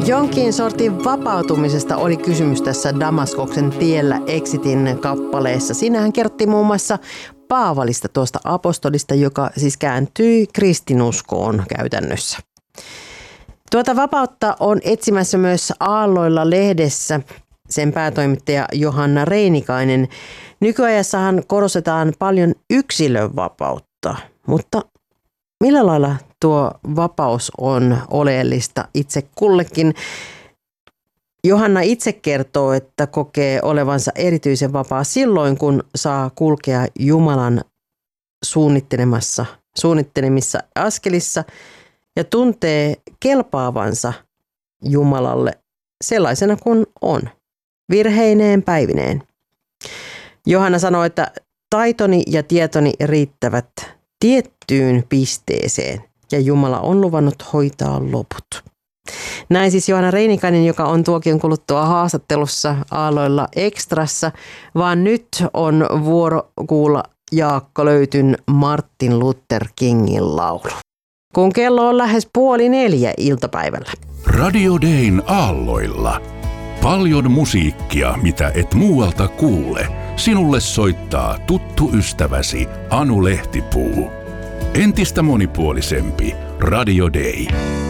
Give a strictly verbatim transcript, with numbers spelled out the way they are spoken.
Jonkin sortin vapautumisesta oli kysymys tässä Damaskoksen tiellä Exitin kappaleessa. Siinähän kerrottiin muun muassa Paavalista, tuosta apostolista, joka siis kääntyi kristinuskoon käytännössä. Tuota vapautta on etsimässä myös Aalloilla-lehdessä sen päätoimittaja Johanna Reinikainen. Nykyajassahan korostetaan paljon yksilön vapautta, mutta millä lailla tuo vapaus on oleellista itse kullekin? Johanna itse kertoo, että kokee olevansa erityisen vapaa silloin, kun saa kulkea Jumalan suunnittelemassa, suunnittelemissa askelissa ja tuntee kelpaavansa Jumalalle sellaisena kuin on, virheineen päivineen. Johanna sanoo, että taitoni ja tietoni riittävät tiettyyn pisteeseen ja Jumala on luvannut hoitaa loput. Näin siis Johanna Reinikainen, joka on tuokion kuluttua haastattelussa Aalloilla Extrassa, vaan nyt on vuoro kuulla Jaakko Löytyn Martin Luther Kingin laulu. Kun kello on lähes puoli neljä iltapäivällä. Radio Dayn Aalloilla. Paljon musiikkia, mitä et muualta kuule. Sinulle soittaa tuttu ystäväsi Anu Lehtipuu. Entistä monipuolisempi Radio Day.